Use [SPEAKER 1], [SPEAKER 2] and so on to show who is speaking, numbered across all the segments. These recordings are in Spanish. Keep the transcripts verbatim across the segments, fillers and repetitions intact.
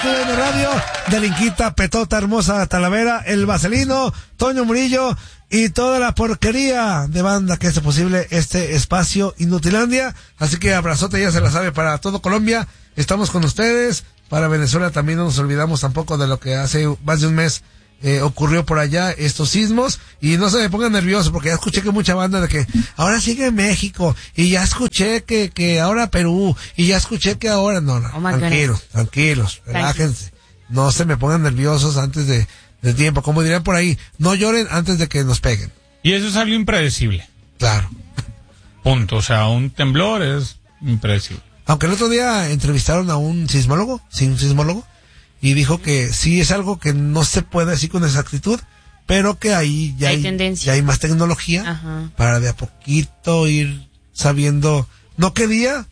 [SPEAKER 1] Tu D N Radio, Delinquita, Petota Hermosa, Talavera, El Vaselino, Toño Murillo y toda la porquería de banda que hace posible este espacio Inutilandia. Así que abrazote, ya se la sabe, para todo Colombia. Estamos con ustedes. Para Venezuela también no nos olvidamos tampoco de lo que hace más de un mes eh, ocurrió por allá, estos sismos. Y no se me pongan nerviosos, porque ya escuché que mucha banda de que ahora sigue México, y ya escuché que que ahora Perú, y ya escuché que ahora no, no.
[SPEAKER 2] Oh,
[SPEAKER 1] tranquilos, tranquilos, relájense. No se me pongan nerviosos antes de del tiempo, como dirían por ahí, no lloren antes de que nos peguen.
[SPEAKER 3] Y eso es algo impredecible.
[SPEAKER 1] Claro.
[SPEAKER 3] Punto. O sea, un temblor es impredecible.
[SPEAKER 1] Aunque el otro día entrevistaron a un sismólogo, sí, un sismólogo, y dijo que sí es algo que no se puede decir con exactitud, pero que ahí ya hay, hay ya hay más tecnología. Ajá. Para de a poquito ir sabiendo, no qué día,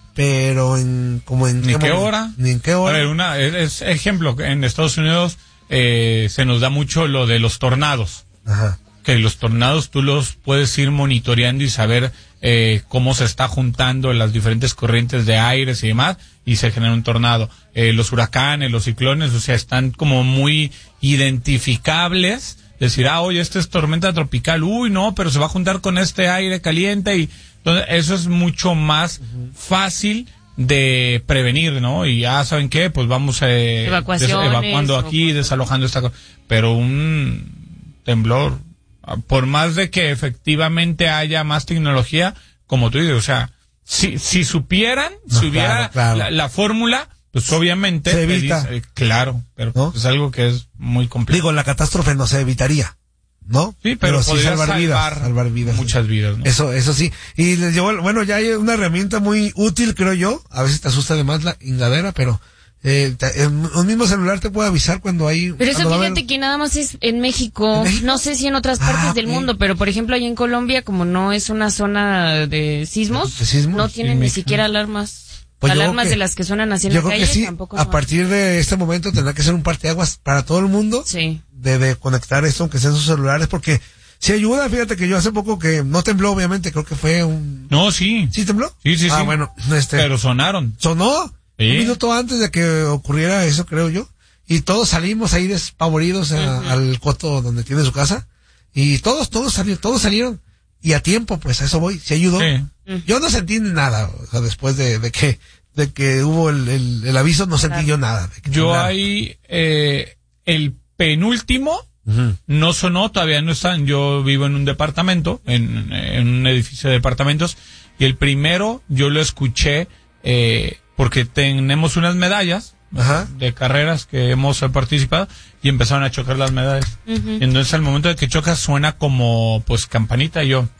[SPEAKER 1] pero en como en
[SPEAKER 3] ni qué, qué hora,
[SPEAKER 1] ni en qué hora.
[SPEAKER 3] A ver, una es, es ejemplo, en Estados Unidos eh, se nos da mucho lo de los tornados.
[SPEAKER 1] Ajá.
[SPEAKER 3] Que los tornados tú los puedes ir monitoreando y saber eh, cómo se está juntando las diferentes corrientes de aires y demás, y se genera un tornado. Eh, los huracanes, los ciclones, o sea, están como muy identificables. Decir, ah, oye, esta es tormenta tropical, uy, no, pero se va a juntar con este aire caliente, y entonces eso es mucho más uh-huh. fácil de prevenir, ¿no? Y ya saben qué, pues vamos eh, des- evacuando aquí, desalojando esta cosa. Pero un temblor, por más de que efectivamente haya más tecnología, como tú dices, o sea, si si supieran, no, si hubiera claro, claro. la, la fórmula, pues obviamente
[SPEAKER 1] se evita.
[SPEAKER 3] Dice, eh, claro, pero ¿no? Es algo que es muy complejo.
[SPEAKER 1] Digo, la catástrofe no se evitaría, ¿no?
[SPEAKER 3] Sí, pero, pero sí
[SPEAKER 1] salvar,
[SPEAKER 3] salvar
[SPEAKER 1] vidas, salvar vidas.
[SPEAKER 3] Muchas vidas, ¿no?
[SPEAKER 1] Eso, eso sí. Y les llevó, bueno, ya hay una herramienta muy útil, creo yo. A veces te asusta además la ingadera, pero Eh, te, un mismo celular te puede avisar cuando hay...
[SPEAKER 2] Pero eso
[SPEAKER 1] cuando
[SPEAKER 2] fíjate que nada más es en México. ¿En México? No sé si en otras partes ah, del okay. mundo, pero por ejemplo allá en Colombia, como no es una zona de sismos, ¿De sismos? no tienen sí, ni siquiera alarmas. Pues alarmas que, de las que suenan así en la calle.
[SPEAKER 1] Yo creo que sí,
[SPEAKER 2] tampoco
[SPEAKER 1] a
[SPEAKER 2] son.
[SPEAKER 1] partir de este momento tendrá que ser un parteaguas para todo el mundo.
[SPEAKER 2] Sí.
[SPEAKER 1] De, de conectar esto, aunque sean sus celulares, porque si ayuda. Fíjate que yo hace poco que no tembló, obviamente, creo que fue un...
[SPEAKER 3] No, sí.
[SPEAKER 1] ¿Sí tembló?
[SPEAKER 3] Sí, sí,
[SPEAKER 1] ah,
[SPEAKER 3] sí.
[SPEAKER 1] bueno, este...
[SPEAKER 3] Pero sonaron.
[SPEAKER 1] ¿Sonó? Sí. Un minuto antes de que ocurriera eso, creo yo. Y todos salimos ahí despavoridos a, uh-huh. al coto donde tiene su casa. Y todos, todos salieron, todos salieron. Y a tiempo, pues a eso voy, se ayudó. Sí. Uh-huh. Yo no sentí nada, o sea, después de, de que, de que hubo el, el, el aviso, no sentí claro. yo nada.
[SPEAKER 3] Yo
[SPEAKER 1] nada.
[SPEAKER 3] ahí, eh, el penúltimo, uh-huh. no sonó, todavía no están. Yo vivo en un departamento, en, en un edificio de departamentos. Y el primero, yo lo escuché, eh, porque tenemos unas medallas Ajá. de carreras que hemos participado y empezaron a chocar las medallas. Uh-huh. Entonces al momento de que chocas suena como pues campanita y yo...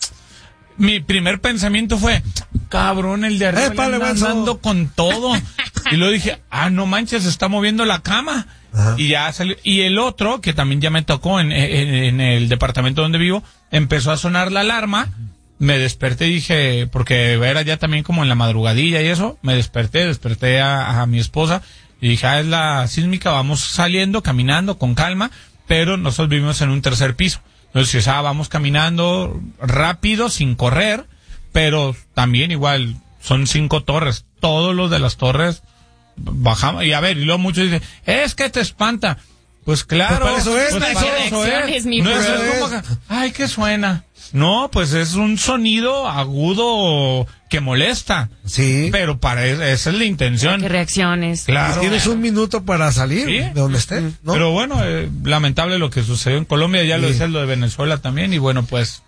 [SPEAKER 3] Mi primer pensamiento fue, cabrón, el de arriba
[SPEAKER 1] ¡Epa,
[SPEAKER 3] le anda dando con todo. Y luego dije, ah, no manches, se está moviendo la cama. Ajá. Y ya salió. Y el otro, que también ya me tocó en, en, en el departamento donde vivo, empezó a sonar la alarma. Me desperté y dije, porque era ya también como en la madrugadilla y eso, me desperté, desperté a, a mi esposa y dije, ah, es la sísmica, vamos saliendo, caminando con calma, pero nosotros vivimos en un tercer piso. Entonces, ah, vamos caminando rápido, sin correr, pero también igual, son cinco torres, todos los de las torres bajamos, y a ver, y luego muchos dicen, es que te espanta. Pues claro,
[SPEAKER 1] pues para eso es,
[SPEAKER 3] pues
[SPEAKER 1] para
[SPEAKER 3] para
[SPEAKER 2] eso
[SPEAKER 3] es. es mi no es como, ay, ¿qué suena? No, pues es un sonido agudo que molesta.
[SPEAKER 1] Sí.
[SPEAKER 3] Pero para eso, esa es la intención.
[SPEAKER 2] Que reacciones.
[SPEAKER 1] Claro. Tienes un minuto para salir ¿Sí? de donde estés, ¿no?
[SPEAKER 3] Pero bueno, eh, lamentable lo que sucedió en Colombia, ya sí. lo decía lo de Venezuela también, y bueno, pues,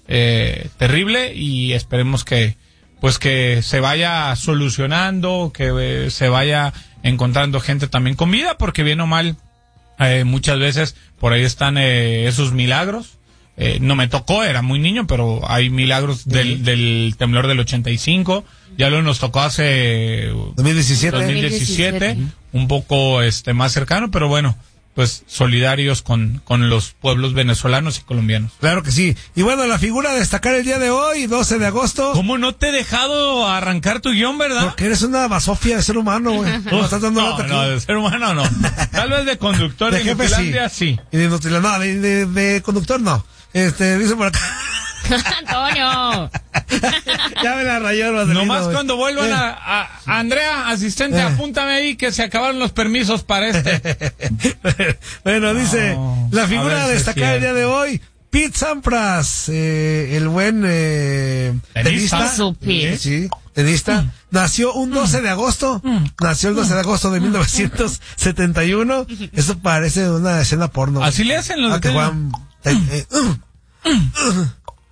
[SPEAKER 3] eh, terrible, y esperemos que, pues que se vaya solucionando, que eh, se vaya encontrando gente también con vida, porque bien o mal, eh, muchas veces por ahí están eh, esos milagros. Eh, no me tocó, era muy niño, pero hay milagros del, sí. del temblor del ochenta y cinco, ya lo nos tocó hace
[SPEAKER 1] dos mil diecisiete,
[SPEAKER 3] dos mil diecisiete, un poco este más cercano, pero bueno, pues solidarios con, con los pueblos venezolanos y colombianos.
[SPEAKER 1] Claro que sí. Y bueno, la figura a destacar el día de hoy, doce de agosto.
[SPEAKER 3] ¿Cómo no te he dejado arrancar tu guión, verdad?
[SPEAKER 1] Porque eres una basofia de ser humano, güey.
[SPEAKER 3] No, no, no, de ser humano no. Tal vez de conductor
[SPEAKER 1] de, de jefe sí.
[SPEAKER 3] sí.
[SPEAKER 1] Y de Inutilandia, no, de, de, de conductor no. Este, dice por acá.
[SPEAKER 2] Antonio.
[SPEAKER 1] Ya me la rayó el Vaselino.
[SPEAKER 3] Nomás wey. Cuando vuelvan eh. a, a, a Andrea, asistente, eh. apúntame ahí que se acabaron los permisos para este.
[SPEAKER 1] Bueno, dice, oh, la figura a destacada el día de hoy, Pete Sampras, eh, el buen eh, tenista. Eh, sí, tenista. Mm. Nació un doce de agosto. Mm. Nació el doce de agosto de mil novecientos setenta y uno. Eso parece una escena porno.
[SPEAKER 3] Así le hacen los
[SPEAKER 1] ah, que Juan, te, eh, uh, uh,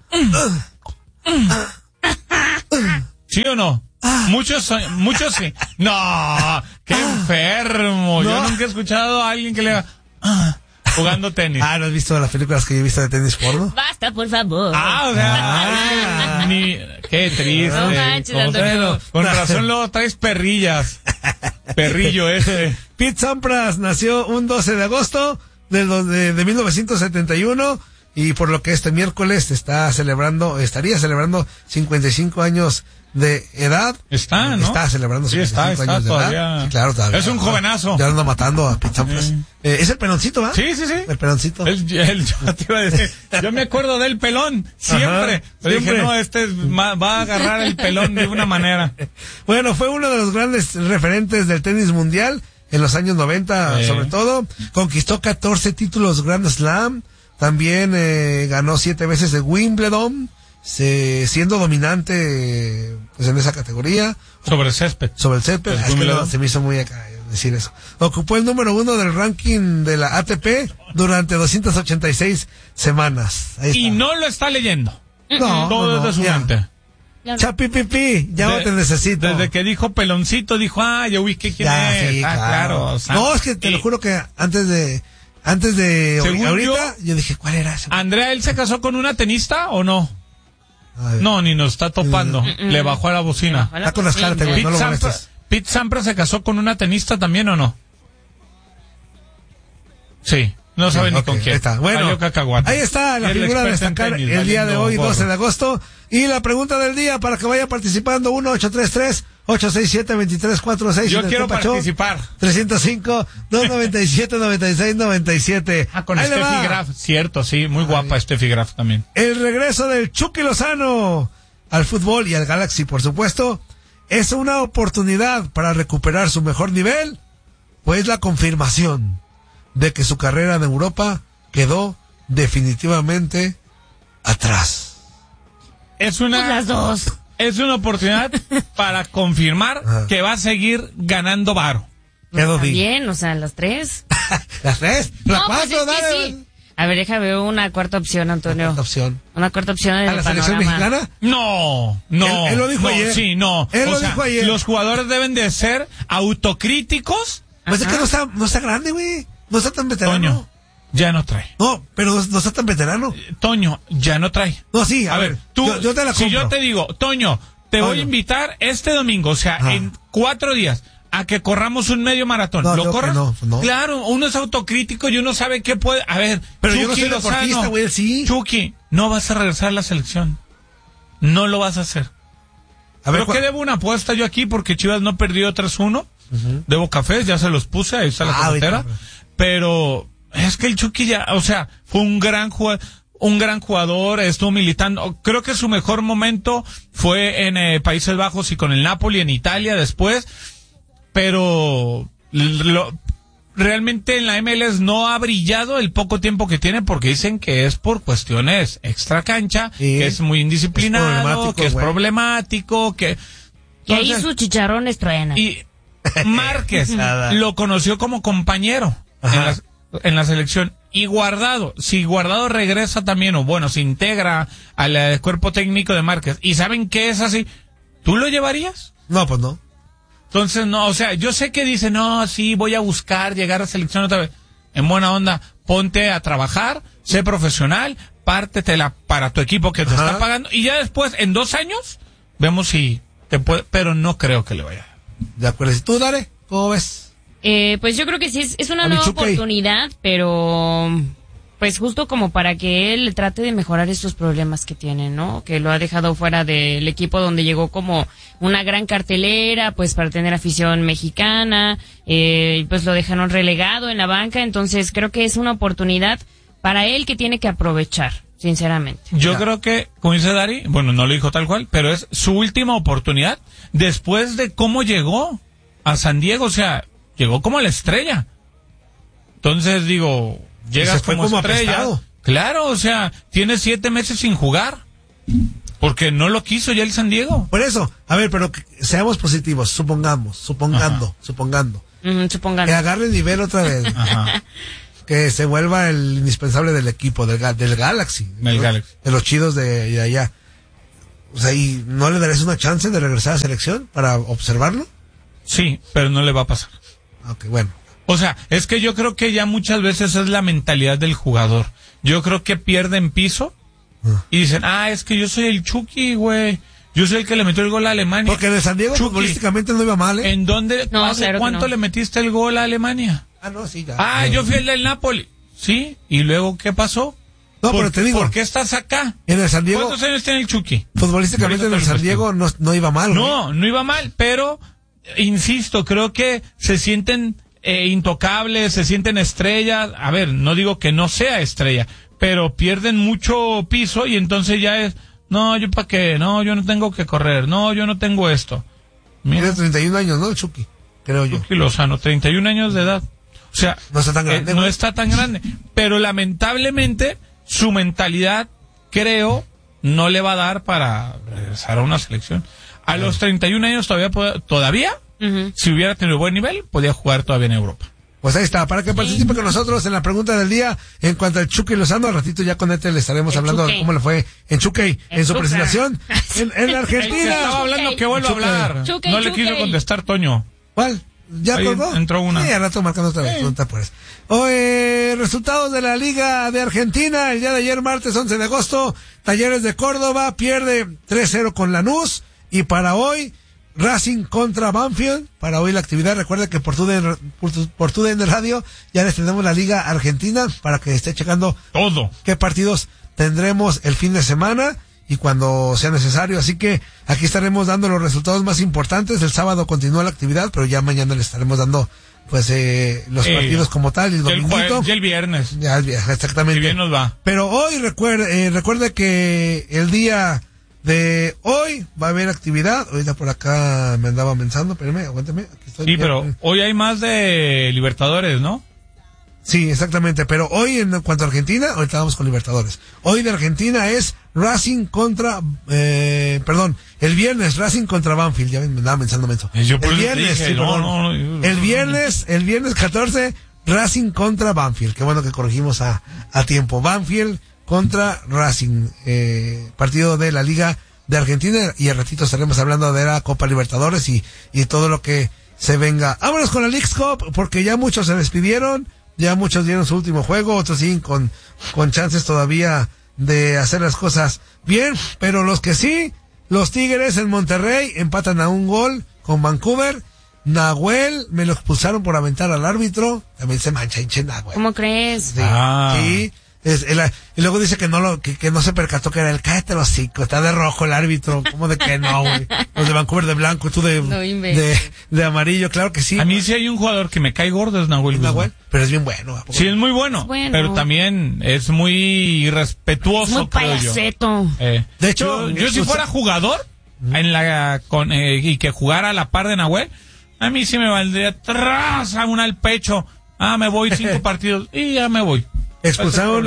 [SPEAKER 1] uh, uh, ¿Sí
[SPEAKER 3] o no? Ah. Muchos, muchos sí. No, qué enfermo. No. Yo nunca he escuchado a alguien que le haga ah, jugando tenis.
[SPEAKER 1] Ah, ¿no has visto las películas que yo he visto de tenis porno?
[SPEAKER 2] Basta, por favor.
[SPEAKER 3] Ah, o sea, ah. Ni, qué triste. No manches, Antonio. Con razón luego traes perrillas. Perrillo ese.
[SPEAKER 1] Pete Sampras nació un doce de agosto de, de, de mil novecientos setenta y uno y por lo que este miércoles está celebrando, estaría celebrando cincuenta y cinco años de edad.
[SPEAKER 3] Está, ¿no?
[SPEAKER 1] Está celebrando
[SPEAKER 3] sí,
[SPEAKER 1] cincuenta y cinco
[SPEAKER 3] está,
[SPEAKER 1] años
[SPEAKER 3] está,
[SPEAKER 1] de
[SPEAKER 3] todavía.
[SPEAKER 1] edad. Sí, claro, todavía.
[SPEAKER 3] Es un jovenazo.
[SPEAKER 1] Ya anda matando a Pete Sampras. Sí. Eh, es el peloncito, ¿va?
[SPEAKER 3] Sí, sí, sí.
[SPEAKER 1] El peloncito.
[SPEAKER 3] El, el, yo te iba a decir, yo me acuerdo del pelón, siempre. Ajá, pero siempre. Dije, no, este es, va a agarrar el pelón de una manera.
[SPEAKER 1] Bueno, fue uno de los grandes referentes del tenis mundial en los años noventa, sí. Sobre todo. Conquistó catorce títulos Grand Slam. También eh, ganó siete veces de Wimbledon, se, siendo dominante pues, en esa categoría.
[SPEAKER 3] Sobre el césped.
[SPEAKER 1] Sobre el césped. Es que no, se me hizo muy acá decir eso. Ocupó el número uno del ranking de la A T P durante doscientas ochenta y seis semanas. Ahí está.
[SPEAKER 3] Y no lo está leyendo.
[SPEAKER 1] No,
[SPEAKER 3] todo
[SPEAKER 1] no, no,
[SPEAKER 3] es de su
[SPEAKER 1] ya.
[SPEAKER 3] mente.
[SPEAKER 1] Chapipipi, ya de, no te necesito.
[SPEAKER 3] Desde que dijo peloncito, dijo, ah, yo vi que quién ya, es. Sí, ah, claro. claro
[SPEAKER 1] o sea, no, es que te y... lo juro que antes de... Antes de
[SPEAKER 3] Según
[SPEAKER 1] ahorita, yo, yo dije, ¿cuál era ese?
[SPEAKER 3] Andrea, ¿él se casó con una tenista o no? No, ni nos está topando. Mm, mm, Le bajó a la bocina.
[SPEAKER 1] Está con las cartas, güey, no lo molestes.
[SPEAKER 3] ¿Pete Sampras se casó con una tenista también o no? Sí, no sabe sí, ni okay, con quién.
[SPEAKER 1] Ahí está. Bueno, ahí está la figura de destacar tenis, el día de hoy, gorro. doce de agosto. Y la pregunta del día para que vaya participando, uno ocho tres tres ocho seis siete dos tres cuatro seis.
[SPEAKER 3] Yo quiero participar.
[SPEAKER 1] trescientos cinco dos noventa y siete noventa y seis noventa y siete.
[SPEAKER 3] Ah, con Steffi Graf, cierto, sí, muy Ay. guapa Steffi Graf también.
[SPEAKER 1] El regreso del Chucky Lozano al fútbol y al Galaxy, por supuesto, es una oportunidad para recuperar su mejor nivel, pues la confirmación de que su carrera en Europa quedó definitivamente atrás.
[SPEAKER 3] Es una...
[SPEAKER 2] Las dos.
[SPEAKER 3] Es una oportunidad para confirmar Ajá. que va a seguir ganando varo.
[SPEAKER 2] Bien, o sea, las tres.
[SPEAKER 1] ¿Las tres? ¿La
[SPEAKER 2] no,
[SPEAKER 1] cuatro?
[SPEAKER 2] Pues es que sí. A ver, déjame ver una cuarta opción, Antonio.
[SPEAKER 1] Una cuarta opción.
[SPEAKER 2] Una cuarta opción en
[SPEAKER 1] ¿A la selección mexicana?
[SPEAKER 3] No, no.
[SPEAKER 1] Él, él lo dijo
[SPEAKER 3] no,
[SPEAKER 1] ayer.
[SPEAKER 3] Sí, no.
[SPEAKER 1] Él
[SPEAKER 3] o
[SPEAKER 1] lo
[SPEAKER 3] sea,
[SPEAKER 1] dijo ayer.
[SPEAKER 3] Los jugadores deben de ser autocríticos.
[SPEAKER 1] Pues Ajá. es que no está, no está grande, güey. No está tan veterano.
[SPEAKER 3] Toño, ya no trae.
[SPEAKER 1] No, pero no, no está tan veterano.
[SPEAKER 3] Toño, ya no trae.
[SPEAKER 1] No, sí, a, a ver, ver, tú, yo, yo te la compro.
[SPEAKER 3] Si yo te digo, Toño, te Toño. voy a invitar este domingo, o sea, Ajá. en cuatro días, a que corramos un medio maratón.
[SPEAKER 1] No,
[SPEAKER 3] ¿Lo corres?
[SPEAKER 1] No, no.
[SPEAKER 3] Claro, uno es autocrítico y uno sabe qué puede. A ver,
[SPEAKER 1] pero
[SPEAKER 3] Chucky
[SPEAKER 1] yo no soy
[SPEAKER 3] Lozano,
[SPEAKER 1] deportista, güey, sí.
[SPEAKER 3] Chucky, no vas a regresar a la selección. No lo vas a hacer. A ver, Creo que debo una apuesta yo aquí porque Chivas no perdió tres uno. Uh-huh. Debo cafés, ya se los puse, ahí está la ah, cartera. Pero es que el Chucky ya, o sea, fue un gran jugador. Un gran jugador, estuvo militando. Creo que su mejor momento fue en eh, Países Bajos y con el Napoli en Italia después. Pero lo, realmente en la M L S no ha brillado el poco tiempo que tiene porque dicen que es por cuestiones extra cancha, sí, que es muy indisciplinado, es que es güey. problemático, que...
[SPEAKER 2] Que ahí sus chicharrones truenan.
[SPEAKER 3] Y Márquez lo conoció como compañero en la, en la selección. Y Guardado, si Guardado regresa también, o bueno, se integra al uh, cuerpo técnico de Márquez, y saben que es así, ¿tú lo llevarías?
[SPEAKER 1] No, pues no.
[SPEAKER 3] Entonces, no, o sea, yo sé que dice, no, sí, voy a buscar llegar a selección otra vez. En buena onda, ponte a trabajar, sé profesional, pártetela para tu equipo que te Ajá. está pagando, y ya después, en dos años, vemos si te puede, pero no creo que le vaya.
[SPEAKER 1] De acuerdo, ¿y tú, Dare? ¿Cómo ves?
[SPEAKER 2] Eh, pues yo creo que sí, es, es una nueva oportunidad, pero pues justo como para que él trate de mejorar estos problemas que tiene, ¿no? Que lo ha dejado fuera del equipo donde llegó como una gran cartelera, pues para tener afición mexicana, eh, pues lo dejaron relegado en la banca, entonces creo que es una oportunidad para él que tiene que aprovechar. sinceramente.
[SPEAKER 3] Yo Mira. creo que, como dice Dari, bueno, no lo dijo tal cual, pero es su última oportunidad después de cómo llegó a San Diego, o sea, llegó como la estrella. Entonces, digo, llegas como, como estrella. Apestado. Claro, o sea, tiene siete meses sin jugar. Porque no lo quiso ya el San Diego.
[SPEAKER 1] Por eso, a ver, pero que seamos positivos, supongamos, supongando, Ajá. supongando.
[SPEAKER 2] Mm, supongando.
[SPEAKER 1] Que agarre nivel otra vez. Ajá. Que se vuelva el indispensable del equipo, del, del Galaxy.
[SPEAKER 3] Del
[SPEAKER 1] ¿no?
[SPEAKER 3] Galaxy.
[SPEAKER 1] De los chidos de, de allá. O sea, ¿y no le darías una chance de regresar a la selección para observarlo?
[SPEAKER 3] Sí, pero no le va a pasar.
[SPEAKER 1] Ok, bueno.
[SPEAKER 3] O sea, es que yo creo que ya muchas veces es la mentalidad del jugador. Yo creo que pierden piso ah. y dicen, ah, es que yo soy el Chucky, güey. Yo soy el que le metió el gol a Alemania.
[SPEAKER 1] Porque de San Diego
[SPEAKER 3] Chucky,
[SPEAKER 1] futbolísticamente no iba mal, ¿eh?
[SPEAKER 3] ¿En dónde?
[SPEAKER 2] No,
[SPEAKER 3] ¿Hace
[SPEAKER 2] claro
[SPEAKER 3] cuánto
[SPEAKER 2] no.
[SPEAKER 3] le metiste el gol a Alemania?
[SPEAKER 1] Ah, no, sí, ya.
[SPEAKER 3] Ah,
[SPEAKER 1] no.
[SPEAKER 3] yo fui el del Napoli. Sí, ¿y luego qué pasó?
[SPEAKER 1] No,
[SPEAKER 3] ¿Por,
[SPEAKER 1] pero te digo.
[SPEAKER 3] ¿Por qué estás acá?
[SPEAKER 1] En el San Diego.
[SPEAKER 3] ¿Cuántos años tiene el Chucky?
[SPEAKER 1] Futbolísticamente en el San Diego no, no iba mal.
[SPEAKER 3] No, no iba mal, pero, insisto, creo que se sienten eh, intocables, se sienten estrellas. A ver, no digo que no sea estrella, pero pierden mucho piso y entonces ya es, no, yo para qué, no, yo no tengo que correr, no, yo no tengo esto.
[SPEAKER 1] Mira. Tiene treinta y un años, ¿no, Chucky? Creo yo.
[SPEAKER 3] Chucky Lozano, treinta y un años de edad. O sea,
[SPEAKER 1] no está tan grande.
[SPEAKER 3] Eh, no está tan grande, pero lamentablemente su mentalidad, creo, no le va a dar para regresar a una selección. A los treinta y un años todavía, todavía, uh-huh. si hubiera tenido buen nivel, podía jugar todavía en Europa.
[SPEAKER 1] Pues ahí está, para que participe con nosotros en la pregunta del día en cuanto al Chucky Lozano. Al ratito ya con este le estaremos el hablando Chucky. de cómo le fue en Chucky, en su presentación en, en la Argentina.
[SPEAKER 3] Estaba hablando que vuelvo a hablar.
[SPEAKER 2] Chucky,
[SPEAKER 3] no le
[SPEAKER 2] Chucky.
[SPEAKER 3] quiso contestar Toño.
[SPEAKER 1] ¿Cuál? ¿Ya
[SPEAKER 3] Ahí
[SPEAKER 1] colgó?
[SPEAKER 3] Entró una.
[SPEAKER 1] Sí, al rato marcando otra vez. Sí. Pregunta por eso. Oye, resultados de la Liga de Argentina. El día de ayer, martes once de agosto, Talleres de Córdoba pierde tres cero con Lanús. Y para hoy, Racing contra Banfield. Para hoy la actividad, recuerde que por tu de, por tu, por tu de radio ya les tenemos la Liga Argentina para que esté checando
[SPEAKER 3] todo
[SPEAKER 1] qué partidos tendremos el fin de semana y cuando sea necesario. Así que aquí estaremos dando los resultados más importantes. El sábado continúa la actividad, pero ya mañana le estaremos dando pues eh, los eh, partidos como tal y el dominguito.
[SPEAKER 3] Y el viernes.
[SPEAKER 1] Ya el viernes, exactamente.
[SPEAKER 3] Y bien nos va.
[SPEAKER 1] Pero hoy recuerde, eh, recuerde que el día de hoy va a haber actividad. Ahorita por acá me andaba pensando, espérame, aguántame. Aquí estoy.
[SPEAKER 3] Sí, pero hoy hay más de Libertadores, ¿no?
[SPEAKER 1] Sí, exactamente, pero hoy en cuanto a Argentina, ahorita vamos con Libertadores. Hoy de Argentina es Racing contra, eh, perdón, el viernes Racing contra Banfield, ya me andaba pensando menso.
[SPEAKER 3] El
[SPEAKER 1] viernes,
[SPEAKER 3] dije,
[SPEAKER 1] sí,
[SPEAKER 3] no, no, no,
[SPEAKER 1] el viernes, el viernes catorce, Racing contra Banfield, qué bueno que corregimos a, a tiempo. Banfield contra Racing, eh, partido de la Liga de Argentina, y al ratito estaremos hablando de la Copa Libertadores y, y todo lo que se venga. Vámonos con la Leagues Cup, porque ya muchos se despidieron. Ya muchos dieron su último juego, otros siguen con, con chances todavía de hacer las cosas bien, pero los que sí, los Tigres en Monterrey empatan a un gol con Vancouver. Nahuel, me lo expulsaron por aventar al árbitro, también se mancha hinche Nahuel.
[SPEAKER 2] ¿Cómo crees?
[SPEAKER 1] Sí,
[SPEAKER 3] ah.
[SPEAKER 1] sí. Es, el, y luego dice que no lo, que, que no se percató que era el cállate los hocico, está de rojo el árbitro, ¿cómo de que no, güey? Los de Vancouver de blanco, tú de,
[SPEAKER 2] no
[SPEAKER 1] de, de amarillo, claro que sí.
[SPEAKER 3] A mí sí hay un jugador que me cae gordo, es Nahuel.
[SPEAKER 1] Nahuel, pero es bien bueno. ¿A poco?
[SPEAKER 3] Sí, es muy bueno, es bueno, pero también es muy irrespetuoso,
[SPEAKER 2] muy payaseto.
[SPEAKER 3] Eh,
[SPEAKER 1] de hecho,
[SPEAKER 3] yo, yo si fuera jugador en la con eh, y que jugara a la par de Nahuel, a mí sí me valdría tras a una al pecho. Ah, me voy cinco partidos y ya me voy.
[SPEAKER 1] Expulsaron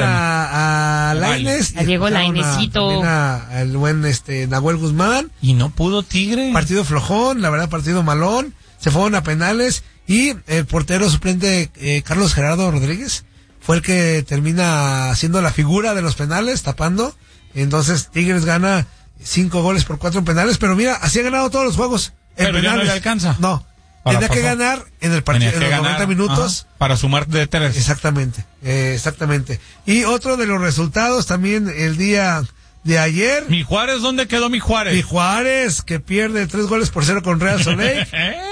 [SPEAKER 1] a, a Lainez.
[SPEAKER 2] A Diego Lainezito.
[SPEAKER 1] Al buen este, Nahuel Guzmán.
[SPEAKER 3] Y no pudo Tigre.
[SPEAKER 1] Partido flojón, la verdad, partido malón. Se fueron a penales. Y el portero suplente, eh, Carlos Gerardo Rodríguez, fue el que termina siendo la figura de los penales, tapando. Entonces Tigres gana cinco goles por cuatro en penales. Pero mira, así ha ganado todos los juegos. En
[SPEAKER 3] pero
[SPEAKER 1] penales.
[SPEAKER 3] ya no le alcanza.
[SPEAKER 1] No. Tenía que ganar en el partido, en los
[SPEAKER 3] ganar,
[SPEAKER 1] noventa minutos.
[SPEAKER 3] Ajá, para sumar de tres.
[SPEAKER 1] Exactamente, eh, exactamente. Y otro de los resultados también el día de ayer.
[SPEAKER 3] ¿Mi Juárez? ¿Dónde quedó mi Juárez?
[SPEAKER 1] Mi Juárez, que pierde tres goles por cero con Real Salt Lake.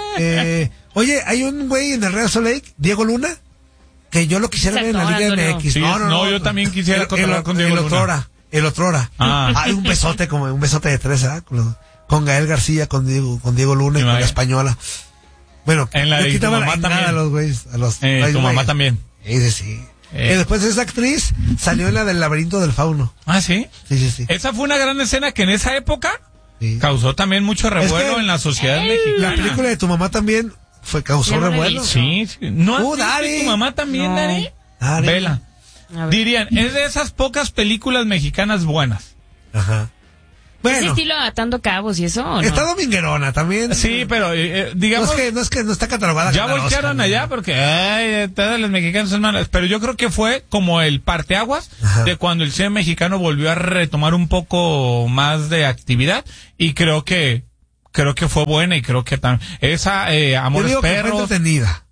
[SPEAKER 1] eh, oye, hay un güey en el Real Salt Lake, Diego Luna, que yo lo quisiera ver en la Liga M X.
[SPEAKER 3] Sí,
[SPEAKER 1] no, no, no,
[SPEAKER 3] no, yo también quisiera
[SPEAKER 1] el,
[SPEAKER 3] con Diego
[SPEAKER 1] el
[SPEAKER 3] Luna.
[SPEAKER 1] Otrora, el Otrora.
[SPEAKER 3] Ah.
[SPEAKER 1] Hay un besote, como un besote de tres, ¿eh? Con, con Gael García, con Diego, con Diego Luna y, y con la española. Bueno,
[SPEAKER 3] en la
[SPEAKER 1] le
[SPEAKER 3] de tu
[SPEAKER 1] mamá
[SPEAKER 3] también.
[SPEAKER 1] A los güeyes, a los,
[SPEAKER 3] eh,
[SPEAKER 1] ay,
[SPEAKER 3] tu
[SPEAKER 1] güey.
[SPEAKER 3] mamá también.
[SPEAKER 1] Sí, sí. Eh. después esa actriz salió en la del laberinto del fauno.
[SPEAKER 3] ¿Ah, sí?
[SPEAKER 1] Sí, sí, sí.
[SPEAKER 3] Esa fue una gran escena que en esa época sí. causó también mucho revuelo es que en la sociedad ¡Ey! mexicana.
[SPEAKER 1] La película de tu mamá también fue causó no revuelo.
[SPEAKER 3] Sí, sí. ¿No uh, Dari. tu mamá también, no. Dari? Dari. Vela. Dirían, es de esas pocas películas mexicanas buenas.
[SPEAKER 1] Ajá.
[SPEAKER 2] Bueno, ¿ese estilo atando cabos y eso? ¿o no?
[SPEAKER 1] Está dominguerona también.
[SPEAKER 3] Sí, pero eh, digamos...
[SPEAKER 1] No es, que, no, es que no está catalogada.
[SPEAKER 3] Ya voltearon Oscar, allá ¿no? porque ay, todos los mexicanos son malos. Pero yo creo que fue como el parteaguas Ajá. de cuando el cine mexicano volvió a retomar un poco más de actividad. Y creo que creo que fue buena y creo que también... Esa eh, Amores Perros...
[SPEAKER 1] Fue entretenida.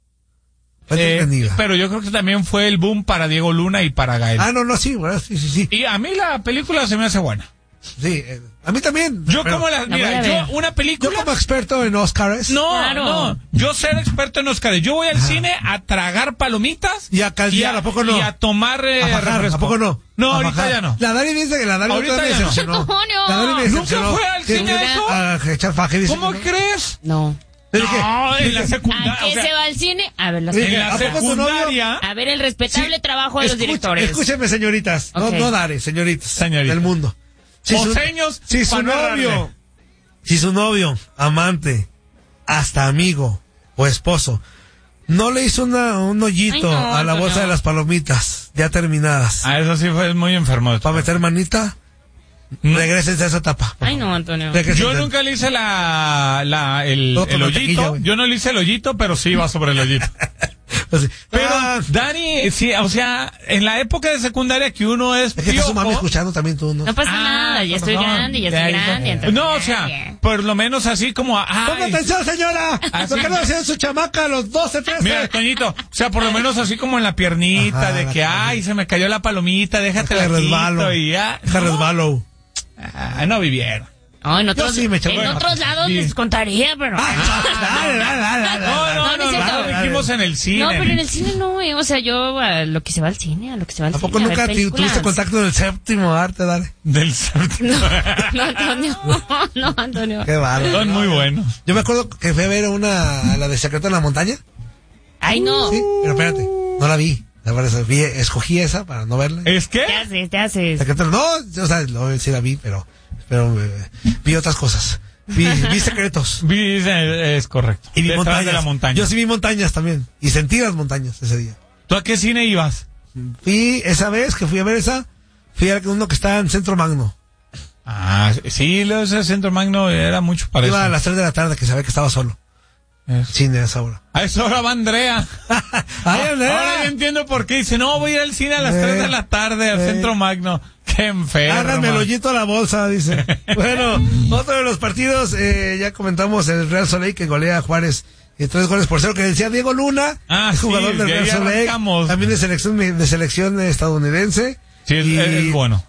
[SPEAKER 1] Fue
[SPEAKER 3] eh,
[SPEAKER 1] entretenida.
[SPEAKER 3] Pero yo creo que también fue el boom para Diego Luna y para Gael.
[SPEAKER 1] Ah, no, no, sí, bueno, sí, sí, sí.
[SPEAKER 3] Y a mí la película se me hace buena.
[SPEAKER 1] Sí, eh, a mí también.
[SPEAKER 3] Yo pero, como la, mira, yo una película.
[SPEAKER 1] Yo como experto en Óscares.
[SPEAKER 3] No, claro. no. Yo ser experto en Óscares. Yo voy al Ajá. cine a tragar palomitas
[SPEAKER 1] y a caldear, ¿a poco no?
[SPEAKER 3] Y a tomar eh,
[SPEAKER 1] a bajar, ¿a poco no?
[SPEAKER 3] No,
[SPEAKER 1] a
[SPEAKER 3] ahorita
[SPEAKER 1] bajar.
[SPEAKER 3] ya no.
[SPEAKER 1] La Dari dice que la Dari
[SPEAKER 3] ahorita
[SPEAKER 1] me decepcionó.
[SPEAKER 2] No, no.
[SPEAKER 1] La Dari me decepcionó.
[SPEAKER 3] ¿Nunca fue al cine a eso?
[SPEAKER 1] A echar faje, dice,
[SPEAKER 3] ¿Cómo
[SPEAKER 1] ¿no?
[SPEAKER 3] crees?
[SPEAKER 2] No.
[SPEAKER 3] No, en la secundaria.
[SPEAKER 2] ¿A qué o sea, se va al cine? A ver la
[SPEAKER 3] secundaria. En la secundaria.
[SPEAKER 2] A ver el respetable sí, trabajo de
[SPEAKER 1] escuche,
[SPEAKER 2] los directores.
[SPEAKER 1] Escúcheme, señoritas. Okay. No, no Dari, señoritas.
[SPEAKER 3] Señorita.
[SPEAKER 1] Del mundo. Si
[SPEAKER 3] o
[SPEAKER 1] su,
[SPEAKER 3] seños,
[SPEAKER 1] si su novio, si su novio, amante, hasta amigo o esposo, no le hizo una, un hoyito Ay, no, a la bolsa no. de las palomitas ya terminadas.
[SPEAKER 3] Ah, eso sí fue muy enfermo.
[SPEAKER 1] Para meter manita, ¿Mm? regrésense a esa etapa.
[SPEAKER 2] Ay, no, Antonio.
[SPEAKER 3] Regrésense. Yo nunca le hice la, la, el, el hoyito. Yo no le hice el hoyito, pero sí iba sobre el hoyito.
[SPEAKER 1] Pues,
[SPEAKER 3] pero,
[SPEAKER 1] ah,
[SPEAKER 3] Dani, sí, o sea, en la época de secundaria que uno es
[SPEAKER 1] Es que está su mami escuchando también tú, ¿no?
[SPEAKER 2] No pasa ah, nada, ya estoy grande, ya estoy grande. Entonces,
[SPEAKER 3] no, o sea, por lo menos así como...
[SPEAKER 1] ¡Ponga atención, señora! ¿Por qué no hacían su chamaca a los doce, trece?
[SPEAKER 3] Mira, Toñito, o sea, por lo menos así como en la piernita, Ajá, de que, ay, se me cayó la palomita, déjate la resbalo y ya.
[SPEAKER 1] Deja no. resbalo.
[SPEAKER 3] Ah, no vivieron.
[SPEAKER 2] No, en otros,
[SPEAKER 1] sí me
[SPEAKER 2] en bueno, otros lados sí. les contaría, pero...
[SPEAKER 1] Ah, dale, dale, dale, dale,
[SPEAKER 3] no, no, no, no, no, no dijimos en el cine.
[SPEAKER 2] No, pero en el cine no, eh, o sea, yo a lo que se va al cine, a lo que se va al cine.
[SPEAKER 1] ¿A poco nunca tuviste contacto del séptimo arte, dale?
[SPEAKER 3] Del séptimo.
[SPEAKER 2] No, no, Antonio, no, Antonio.
[SPEAKER 1] Qué bárbaro.
[SPEAKER 3] Son muy buenos.
[SPEAKER 1] Yo me acuerdo que fui a ver una, la de Secreto en la Montaña.
[SPEAKER 2] Ay, no.
[SPEAKER 1] Sí, pero espérate, no la vi. La verdad, vi, escogí esa para no verla.
[SPEAKER 3] ¿Es qué?
[SPEAKER 2] ¿Qué haces? ¿Qué haces?
[SPEAKER 1] Secreto, no, o sea, no, sí la vi, pero... Pero eh, vi otras cosas. Vi, vi secretos.
[SPEAKER 3] Vi, es correcto.
[SPEAKER 1] Y vi
[SPEAKER 3] Detrás
[SPEAKER 1] montañas.
[SPEAKER 3] de la montaña.
[SPEAKER 1] Yo sí vi montañas también. Y sentí las montañas ese día.
[SPEAKER 3] ¿Tú a qué cine ibas?
[SPEAKER 1] Fui, esa vez que fui a ver esa, fui a uno que está en Centro Magno.
[SPEAKER 3] Ah, sí, ese Centro Magno era mucho para
[SPEAKER 1] Iba
[SPEAKER 3] eso.
[SPEAKER 1] a las tres de la tarde, que sabía que estaba solo. Eso. Cine a esa hora.
[SPEAKER 3] A esa hora va Andrea.
[SPEAKER 1] Ay, Andrea.
[SPEAKER 3] Ahora yo entiendo por qué. Dice, no, voy a ir al cine a las eh, tres de la tarde, al eh. Centro Magno. Qué enfermo.
[SPEAKER 1] Háganme el hoyito a la bolsa, dice. Bueno, otro de los partidos, eh, ya comentamos el Real Soleil que golea a Juárez. Y tres goles por cero, que decía Diego Luna,
[SPEAKER 3] ah,
[SPEAKER 1] es jugador
[SPEAKER 3] sí,
[SPEAKER 1] del Real Soleil, también de selección, de selección estadounidense.
[SPEAKER 3] Sí, es, y es bueno.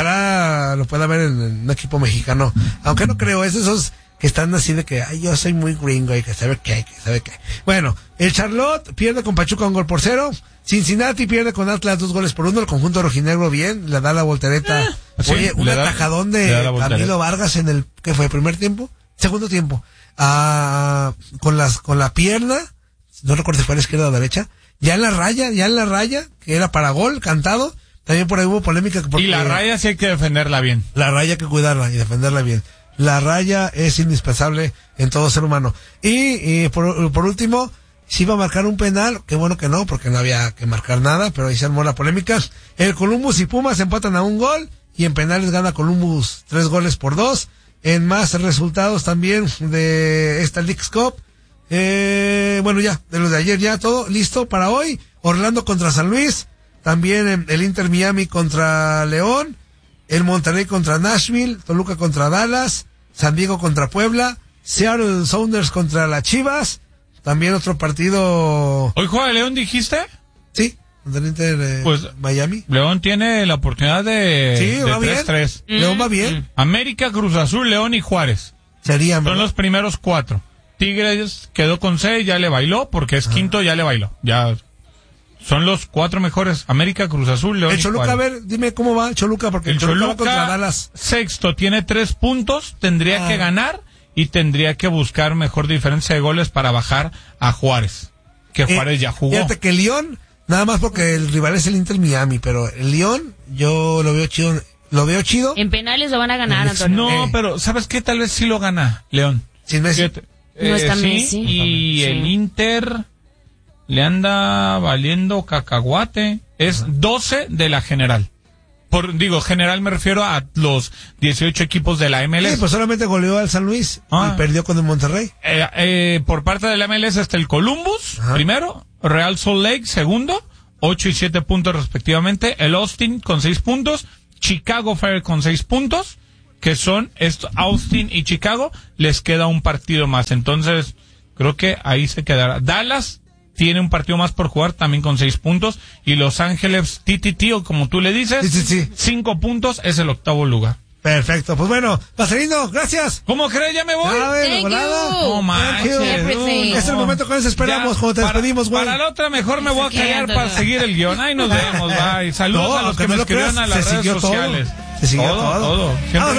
[SPEAKER 1] Ojalá lo pueda ver en, en un equipo mexicano. Aunque no creo, es esos que están así de que, ay, yo soy muy gringo y que sabe qué, que sabe qué. Bueno, el Charlotte pierde con Pachuca un gol por cero. Cincinnati pierde con Atlas dos goles por uno. El conjunto rojinegro bien, le da la voltereta. Eh, Oye, sí, un atajadón de Camilo Vargas en el, ¿qué fue? ¿Primer tiempo? Segundo tiempo. Ah, con las, con la pierna, no recuerdo si fue a la izquierda o a la derecha, ya en la raya, ya en la raya, que era para gol, cantado. También por ahí hubo polémica. Porque,
[SPEAKER 3] y la raya sí hay que defenderla bien.
[SPEAKER 1] La raya hay que cuidarla y defenderla bien. La raya es indispensable en todo ser humano. Y, y por, por último, si iba a marcar un penal, qué bueno que no, porque no había que marcar nada, pero ahí se armó la polémica. El Columbus y Pumas empatan a un gol, y en penales gana Columbus tres goles por dos. En más resultados también de esta Leagues Cup, eh, bueno ya, de los de ayer ya todo listo para hoy. Orlando contra San Luis, también el Inter Miami contra León, el Monterrey contra Nashville, Toluca contra Dallas, San Diego contra Puebla, Seattle Sounders contra las Chivas, también otro partido.
[SPEAKER 3] ¿Hoy juega León, dijiste?
[SPEAKER 1] Sí, contra el Inter eh,
[SPEAKER 3] pues,
[SPEAKER 1] Miami.
[SPEAKER 3] León tiene la oportunidad de,
[SPEAKER 1] sí,
[SPEAKER 3] de
[SPEAKER 1] va
[SPEAKER 3] tres tres.
[SPEAKER 1] Bien. León va bien.
[SPEAKER 3] América, Cruz Azul, León y Juárez.
[SPEAKER 1] Serían,
[SPEAKER 3] Son los primeros cuatro. Tigres quedó con seis, ya le bailó, porque es ah. quinto, ya le bailó. Ya son los cuatro mejores. América, Cruz Azul, León
[SPEAKER 1] el
[SPEAKER 3] y
[SPEAKER 1] Choluca,
[SPEAKER 3] Juárez.
[SPEAKER 1] a ver, dime cómo va el Choluca, porque el, el Choluca, Choluca va contra Dallas.
[SPEAKER 3] Sexto, tiene tres puntos, tendría ah. que ganar y tendría que buscar mejor diferencia de goles para bajar a Juárez, que Juárez eh, ya jugó.
[SPEAKER 1] Fíjate que León Nada más porque el rival es el Inter Miami, pero el Lyon yo lo veo chido. Lo veo chido.
[SPEAKER 2] En penales lo van a ganar, Antonio.
[SPEAKER 3] No,
[SPEAKER 1] Eh.
[SPEAKER 3] pero ¿sabes qué? Tal vez sí lo gana León.
[SPEAKER 1] Sin Messi.
[SPEAKER 3] Fíjate,
[SPEAKER 2] No está
[SPEAKER 3] sí,
[SPEAKER 2] Messi.
[SPEAKER 3] Y
[SPEAKER 2] Sí.
[SPEAKER 3] el Inter le anda valiendo cacahuate. Es doce de la general. Por, digo, general me refiero a los dieciocho equipos de la M L S.
[SPEAKER 1] Sí, pues solamente goleó al San Luis
[SPEAKER 3] Ah.
[SPEAKER 1] y perdió con el Monterrey.
[SPEAKER 3] Eh, eh, por parte de la M L S está el Columbus,
[SPEAKER 1] Ajá.
[SPEAKER 3] primero, Real Salt Lake, segundo, ocho y siete puntos respectivamente, el Austin con seis puntos, Chicago Fire con seis puntos, que son esto, Austin y Chicago, les queda un partido más, entonces creo que ahí se quedará. Dallas tiene un partido más por jugar, también con seis puntos, y Los Ángeles T T T, o como tú le dices,
[SPEAKER 1] Sí, sí, sí.
[SPEAKER 3] cinco puntos, es el octavo lugar.
[SPEAKER 1] Perfecto, pues bueno, Vaselino, gracias.
[SPEAKER 3] ¿Cómo crees? ¿Ya me voy?
[SPEAKER 1] A ver,
[SPEAKER 2] Thank
[SPEAKER 1] volada.
[SPEAKER 2] you.
[SPEAKER 3] No manches.
[SPEAKER 2] Everything.
[SPEAKER 1] Es el momento que nos esperamos
[SPEAKER 3] Ya,
[SPEAKER 1] cuando te
[SPEAKER 3] para-
[SPEAKER 1] despedimos, güey.
[SPEAKER 3] Para la otra mejor me voy a callar
[SPEAKER 2] Quédate.
[SPEAKER 3] para seguir el guión. Ahí nos vemos, bye. Saludos
[SPEAKER 1] No,
[SPEAKER 3] a los
[SPEAKER 1] aunque
[SPEAKER 3] que
[SPEAKER 1] no
[SPEAKER 3] me
[SPEAKER 1] lo
[SPEAKER 3] escribieron
[SPEAKER 1] creas,
[SPEAKER 3] a las
[SPEAKER 1] se
[SPEAKER 3] redes
[SPEAKER 1] siguió todo.
[SPEAKER 3] sociales.
[SPEAKER 1] Se siguió
[SPEAKER 3] todo.
[SPEAKER 1] todo.
[SPEAKER 3] todo. Siempre
[SPEAKER 1] Vamos.